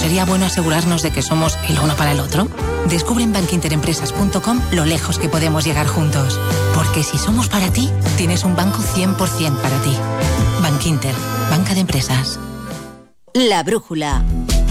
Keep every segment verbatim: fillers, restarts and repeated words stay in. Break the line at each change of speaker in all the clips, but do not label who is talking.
sería bueno asegurarnos de que somos el uno para el otro? Descubre en bankinterempresas punto com lo lejos que podemos llegar juntos. Porque si somos para ti, tienes un banco cien por ciento para ti. Bankinter, banca de empresas.
La brújula.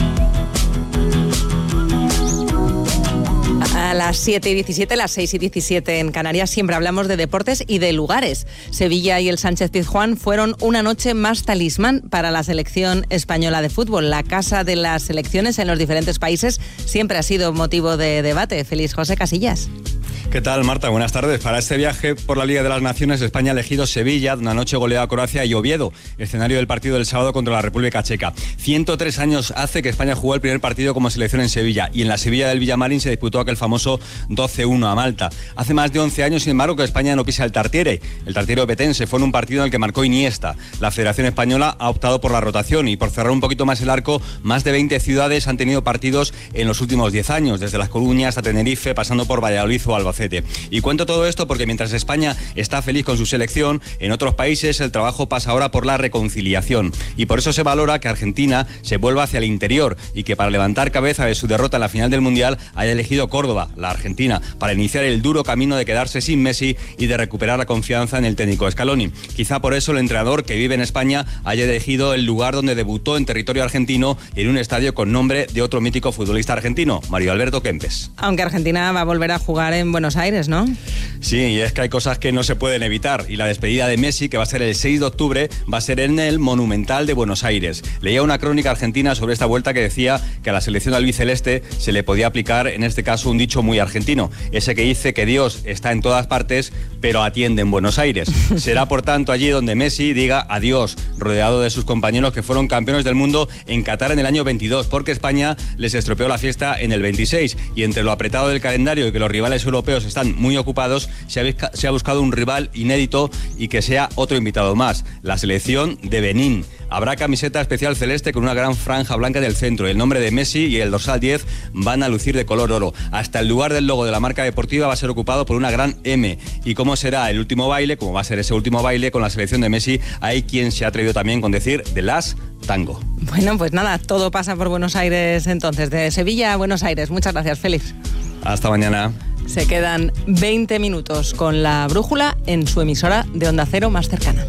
A las siete y diecisiete, las seis y diecisiete en Canarias, siempre hablamos de deportes y de lugares. Sevilla y el Sánchez Pizjuán fueron una noche más talismán para la selección española de fútbol. La casa de las selecciones en los diferentes países siempre ha sido motivo de debate. Feliz José Casillas.
¿Qué tal, Marta? Buenas tardes. Para este viaje por la Liga de las Naciones, España ha elegido Sevilla, una noche goleada a Croacia, y Oviedo, escenario del partido del sábado contra la República Checa. ciento tres años hace que España jugó el primer partido como selección en Sevilla, y en la Sevilla del Villamarín se disputó aquel famoso doce uno a Malta. Hace más de once años, sin embargo, que España no pisa el Tartiere. El Tartiere petense fue en un partido en el que marcó Iniesta. La Federación Española ha optado por la rotación, y por cerrar un poquito más el arco, más de veinte ciudades han tenido partidos en los últimos diez años, desde Las Coruñas hasta Tenerife, pasando por Valladolid o Albacete. Y cuento todo esto porque mientras España está feliz con su selección, en otros países el trabajo pasa ahora por la reconciliación. Y por eso se valora que Argentina se vuelva hacia el interior y que para levantar cabeza de su derrota en la final del Mundial haya elegido Córdoba, la Argentina, para iniciar el duro camino de quedarse sin Messi y de recuperar la confianza en el técnico Scaloni. Quizá por eso el entrenador, que vive en España, haya elegido el lugar donde debutó en territorio argentino, en un estadio con nombre de otro mítico futbolista argentino, Mario Alberto Kempes.
Aunque Argentina va a volver a jugar en Buenos Aires, ¿no?
Sí, y es que hay cosas que no se pueden evitar, y la despedida de Messi, que va a ser el seis de octubre, va a ser en el Monumental de Buenos Aires. Leía una crónica argentina sobre esta vuelta que decía que a la selección albiceleste se le podía aplicar, en este caso, un dicho muy argentino, ese que dice que Dios está en todas partes, pero atiende en Buenos Aires. Será, por tanto, allí donde Messi diga adiós, rodeado de sus compañeros que fueron campeones del mundo en Qatar en el año veintidós, porque España les estropeó la fiesta en el veintiséis, y entre lo apretado del calendario y que los rivales europeos están muy ocupados, se ha, se ha buscado un rival inédito y que sea otro invitado más, la selección de Benín. Habrá camiseta especial celeste con una gran franja blanca en el centro. El nombre de Messi y el dorsal diez van a lucir de color oro. Hasta el lugar del logo de la marca deportiva va a ser ocupado por una gran M. Y cómo será el último baile, cómo va a ser ese último baile con la selección de Messi, hay quien se ha atrevido también con decir The Last Tango.
Bueno, pues nada, todo pasa por Buenos Aires entonces. De Sevilla a Buenos Aires. Muchas gracias, Félix.
Hasta mañana.
Se quedan veinte minutos con la brújula en su emisora de Onda Cero más cercana.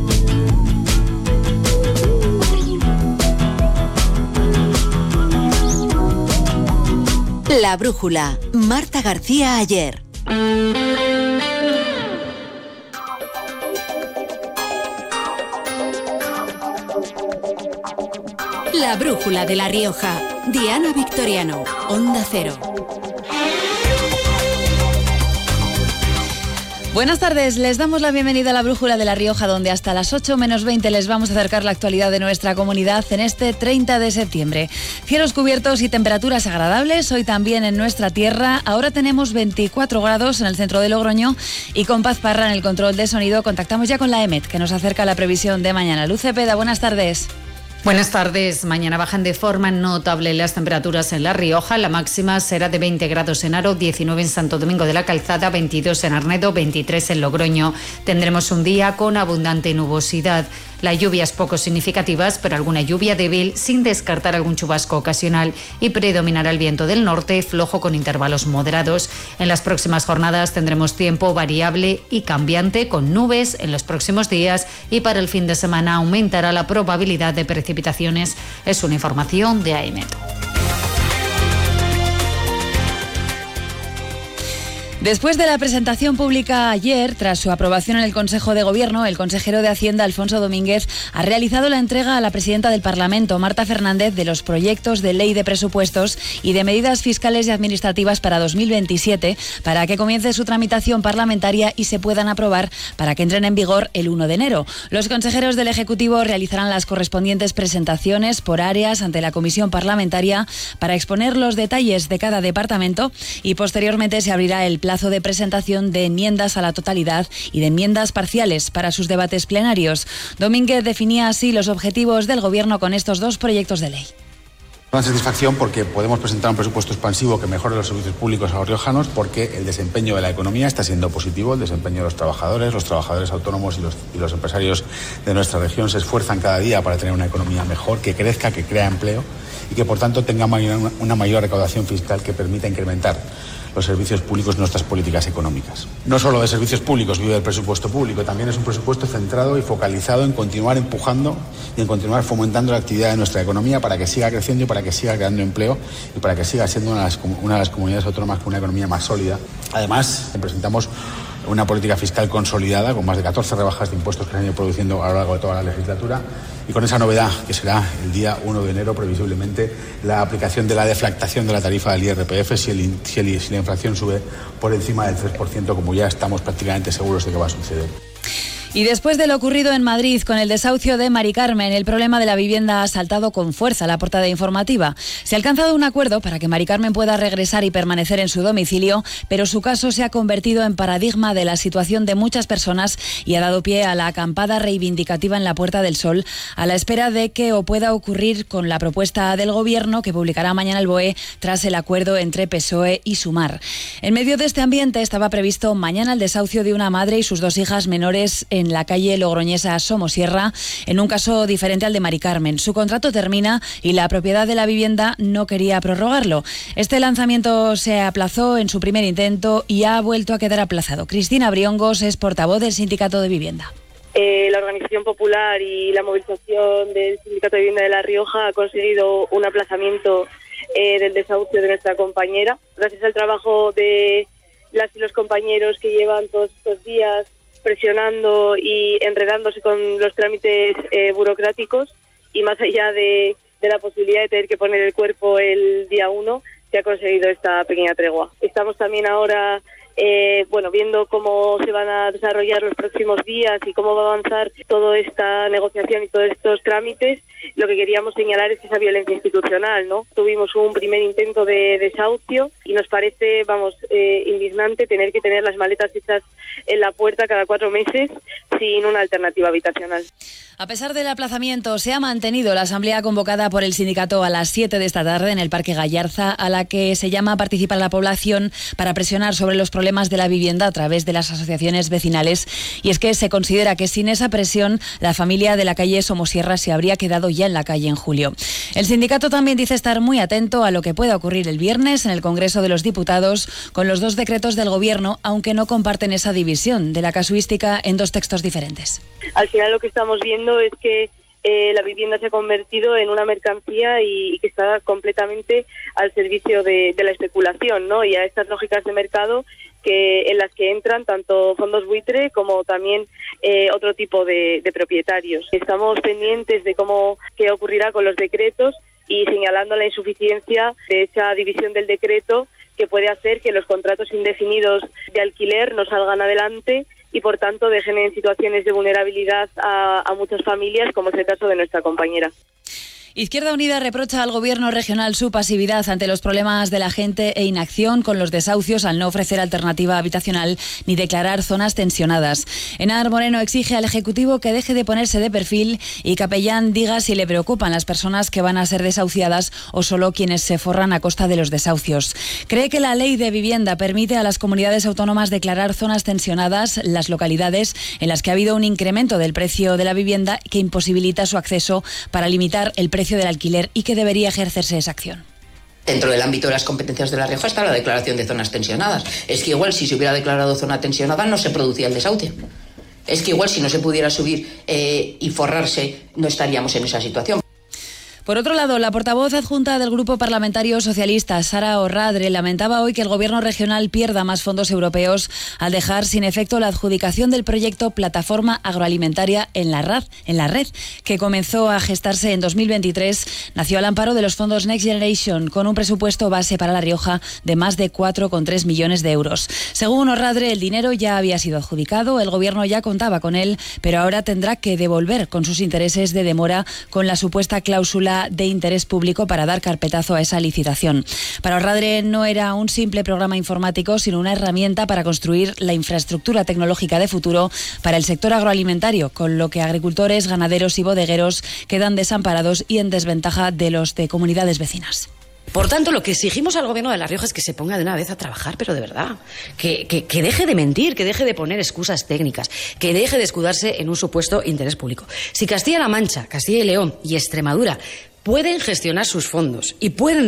La brújula. Marta García Ayer. La brújula de La Rioja. Diana Victoriano. Onda Cero.
Buenas tardes, les damos la bienvenida a la Brújula de La Rioja, donde hasta las ocho menos veinte les vamos a acercar la actualidad de nuestra comunidad en este treinta de septiembre. Cielos cubiertos y temperaturas agradables hoy también en nuestra tierra. Ahora tenemos veinticuatro grados en el centro de Logroño y con Paz Parra en el control de sonido contactamos ya con la EMET, que nos acerca la previsión de mañana. Luz Cepeda, buenas tardes.
Buenas tardes. Mañana bajan de forma notable las temperaturas en La Rioja. La máxima será de veinte grados en Haro, diecinueve en Santo Domingo de la Calzada, veintidós en Arnedo, veintitrés en Logroño. Tendremos un día con abundante nubosidad. Las lluvias poco significativas, pero alguna lluvia débil, sin descartar algún chubasco ocasional, y predominará el viento del norte, flojo con intervalos moderados. En las próximas jornadas tendremos tiempo variable y cambiante, con nubes en los próximos días, y para el fin de semana aumentará la probabilidad de precipitaciones. Es una información de AEMET.
Después de la presentación pública ayer, tras su aprobación en el Consejo de Gobierno, el consejero de Hacienda, Alfonso Domínguez, ha realizado la entrega a la presidenta del Parlamento, Marta Fernández, de los proyectos de ley de presupuestos y de medidas fiscales y administrativas para dos mil veintisiete, para que comience su tramitación parlamentaria y se puedan aprobar para que entren en vigor el uno de enero. Los consejeros del Ejecutivo realizarán las correspondientes presentaciones por áreas ante la Comisión Parlamentaria para exponer los detalles de cada departamento y posteriormente se abrirá el plazo de presentación de enmiendas a la totalidad y de enmiendas parciales para sus debates plenarios. Domínguez definía así los objetivos del Gobierno con estos dos proyectos de ley.
Una satisfacción porque podemos presentar un presupuesto expansivo que mejore los servicios públicos a los riojanos, porque el desempeño de la economía está siendo positivo, el desempeño de los trabajadores, los trabajadores autónomos y los, y los empresarios de nuestra región se esfuerzan cada día para tener una economía mejor, que crezca, que crea empleo, y que por tanto tenga una mayor recaudación fiscal que permita incrementar los servicios públicos y nuestras políticas económicas. No solo de servicios públicos vive el presupuesto público, también es un presupuesto centrado y focalizado en continuar empujando y en continuar fomentando la actividad de nuestra economía para que siga creciendo y para que siga creando empleo y para que siga siendo una de las, una de las comunidades autónomas con una economía más sólida. Además, presentamos una política fiscal consolidada con más de catorce rebajas de impuestos que se han ido produciendo a lo largo de toda la legislatura y con esa novedad que será el día uno de enero previsiblemente la aplicación de la deflactación de la tarifa del I R P F si, el, si, el, si la inflación sube por encima del tres por ciento, como ya estamos prácticamente seguros de que va a suceder.
Y después de lo ocurrido en Madrid con el desahucio de Mari Carmen, el problema de la vivienda ha saltado con fuerza a la portada informativa. Se ha alcanzado un acuerdo para que Mari Carmen pueda regresar y permanecer en su domicilio, pero su caso se ha convertido en paradigma de la situación de muchas personas y ha dado pie a la acampada reivindicativa en la Puerta del Sol, a la espera de que o pueda ocurrir con la propuesta del Gobierno que publicará mañana el B O E tras el acuerdo entre P S O E y Sumar. En medio de este ambiente estaba previsto mañana el desahucio de una madre y sus dos hijas menores en la calle logroñesa Somosierra, en un caso diferente al de Mari Carmen. Su contrato termina y la propiedad de la vivienda no quería prorrogarlo. Este lanzamiento se aplazó en su primer intento y ha vuelto a quedar aplazado. Cristina Briongos es portavoz del Sindicato de Vivienda.
Eh, la Organización Popular y la movilización del Sindicato de Vivienda de La Rioja ha conseguido un aplazamiento eh, del desahucio de nuestra compañera. Gracias al trabajo de las y los compañeros que llevan todos estos días presionando y enredándose con los trámites eh, burocráticos y más allá de, de la posibilidad de tener que poner el cuerpo el día uno, se ha conseguido esta pequeña tregua. Estamos también ahora eh, bueno, viendo cómo se van a desarrollar los próximos días y cómo va a avanzar toda esta negociación y todos estos trámites. Lo que queríamos señalar es esa violencia institucional, ¿no? Tuvimos un primer intento de desahucio y nos parece, vamos, eh, indignante tener que tener las maletas hechas en la puerta cada cuatro meses sin una alternativa habitacional.
A pesar del aplazamiento, se ha mantenido la asamblea convocada por el sindicato a las siete de esta tarde en el Parque Gallarza, a la que se llama a participar la población para presionar sobre los problemas de la vivienda a través de las asociaciones vecinales. Y es que se considera que sin esa presión, la familia de la calle Somosierra se habría quedado ya en la calle en julio. El sindicato también dice estar muy atento a lo que pueda ocurrir el viernes en el Congreso de los Diputados con los dos decretos del Gobierno, aunque no comparten esa división de la casuística en dos textos diferentes.
Al final lo que estamos viendo es que eh, la vivienda se ha convertido en una mercancía y, y que está completamente al servicio de, de la especulación, ¿no? Y a estas lógicas de mercado que en las que entran tanto fondos buitre como también eh, otro tipo de, de propietarios. Estamos pendientes de cómo qué ocurrirá con los decretos y señalando la insuficiencia de esa división del decreto que puede hacer que los contratos indefinidos de alquiler no salgan adelante y por tanto dejen en situaciones de vulnerabilidad a, a muchas familias, como es el caso de nuestra compañera.
Izquierda Unida reprocha al Gobierno regional su pasividad ante los problemas de la gente e inacción con los desahucios al no ofrecer alternativa habitacional ni declarar zonas tensionadas. Enar Moreno exige al Ejecutivo que deje de ponerse de perfil y Capellán diga si le preocupan las personas que van a ser desahuciadas o solo quienes se forran a costa de los desahucios. Cree que la ley de vivienda permite a las comunidades autónomas declarar zonas tensionadas, las localidades en las que ha habido un incremento del precio de la vivienda que imposibilita su acceso para limitar el precio del alquiler y que debería ejercerse esa acción.
Dentro del ámbito de las competencias de La Rioja está la declaración de zonas tensionadas. Es que igual si se hubiera declarado zona tensionada no se producía el desahucio. Es que igual si no se pudiera subir eh, y forrarse no estaríamos en esa situación.
Por otro lado, la portavoz adjunta del Grupo Parlamentario Socialista, Sara Orradre, lamentaba hoy que el Gobierno regional pierda más fondos europeos al dejar sin efecto la adjudicación del proyecto Plataforma Agroalimentaria en la, RAD, en la red, que comenzó a gestarse en dos mil veintitrés. Nació al amparo de los fondos Next Generation, con un presupuesto base para La Rioja de más de cuatro coma tres millones de euros. Según Orradre, el dinero ya había sido adjudicado, el Gobierno ya contaba con él, pero ahora tendrá que devolver con sus intereses de demora con la supuesta cláusula de interés público para dar carpetazo a esa licitación. Para Orradre no era un simple programa informático, sino una herramienta para construir la infraestructura tecnológica de futuro para el sector agroalimentario, con lo que agricultores, ganaderos y bodegueros quedan desamparados y en desventaja de los de comunidades vecinas.
Por tanto, lo que exigimos al Gobierno de La Rioja es que se ponga de una vez a trabajar, pero de verdad. Que, que, que deje de mentir, que deje de poner excusas técnicas, que deje de escudarse en un supuesto interés público. Si Castilla-La Mancha, Castilla y León y Extremadura pueden gestionar sus fondos y pueden